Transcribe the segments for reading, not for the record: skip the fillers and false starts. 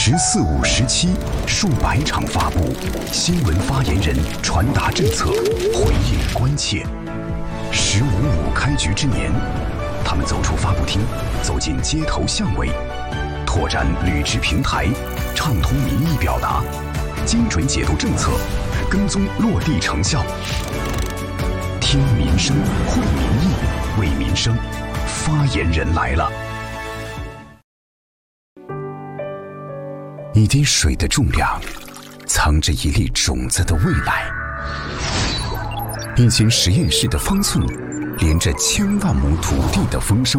“14五”“17”数百场发布，新闻发言人传达政策，回应关切。“15五”开局之年，他们走出发布厅，走进街头巷尾，拓展履职平台，畅通民意表达，精准解读政策，跟踪落地成效。听民生，会民意，为民生，发言人来了。一滴水的重量，藏着一粒种子的未来。一间实验室的方寸，连着千万亩土地的丰收。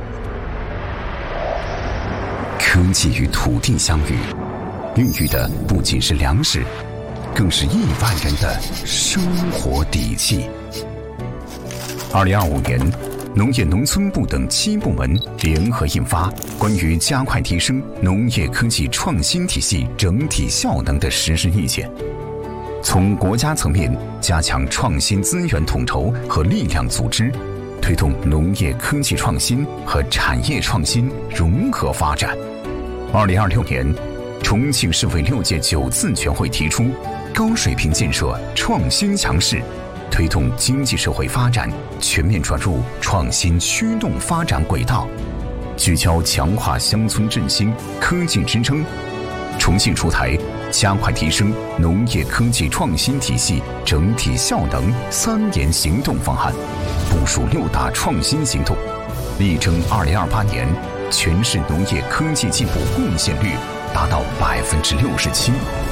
科技与土地相遇，孕育的不仅是粮食，更是亿万人的生活底气。2025年，农业农村部等7部门联合印发《关于加快提升农业科技创新体系整体效能的实施意见》，从国家层面加强创新资源统筹和力量组织，推动农业科技创新和产业创新融合发展。2026年，重庆市委6届9次全会提出，高水平建设创新强市，推动经济社会发展全面转入创新驱动发展轨道，聚焦强化乡村振兴、科技支撑。重庆出台加快提升农业科技创新体系整体效能3年行动方案，部署6大创新行动，力争2028年全市农业科技进步贡献率达到67%。